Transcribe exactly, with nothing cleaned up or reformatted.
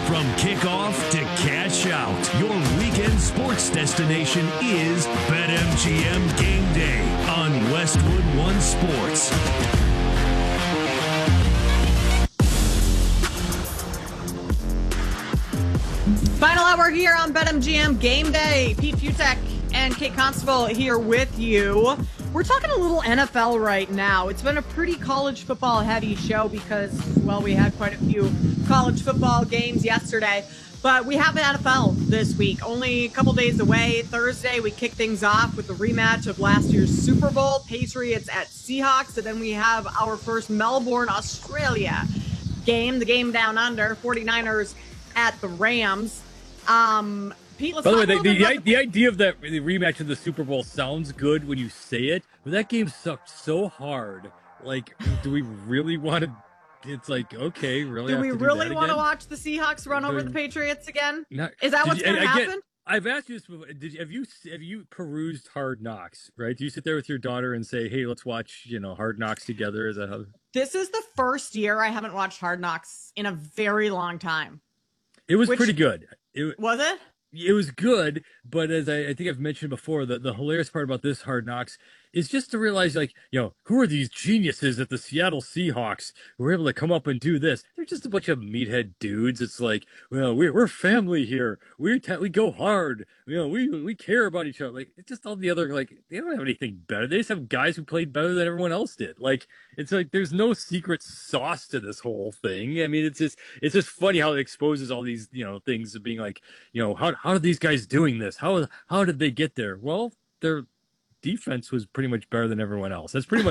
From kickoff to cash out, your weekend sports destination is BetMGM Game Day on Westwood One Sports. Final hour here on BetMGM Game Day. Pete Fiutak and Kate Constable here with you. We're talking a little N F L right now. It's been a pretty college football heavy show because, well, we had quite a few college football games yesterday. But we have N F L this week, only a couple days away. Thursday, we kick things off with the rematch of last year's Super Bowl, Patriots at Seahawks. And then we have our first Melbourne, Australia game, the game down under, 49ers at the Rams. Um, Pete, let's By the way, talk the, a the, little the, the idea of that the rematch of the Super Bowl sounds good when you say it, but that game sucked so hard. Like, do we really want to? It's like, okay, really? Do have we to do really that want to again? watch the Seahawks run over They're- the Patriots again? Not- Is that did what's you- going to again, happen? I've asked you this before. Did you, have you have you perused Hard Knocks? Right? Do you sit there with your daughter and say, "Hey, let's watch, you know, Hard Knocks together"? Is that how? This is the first year I haven't watched Hard Knocks in a very long time. It was Which- pretty good. It, Was it? it was good, but as I, I think I've mentioned before, the, the hilarious part about this Hard Knocks is just to realize, like, you know, who are these geniuses at the Seattle Seahawks who were able to come up and do this? They're just a bunch of meathead dudes. It's like, well, we're, we're family here. We we go hard. You know, we we care about each other. Like, it's just all the other, like, they don't have anything better. They just have guys who played better than everyone else did. Like, it's like there's no secret sauce to this whole thing. I mean, it's just it's just funny how it exposes all these, you know, things of being like, you know, how how are these guys doing this? How how did they get there? Well, their defense was pretty much better than everyone else. That's pretty much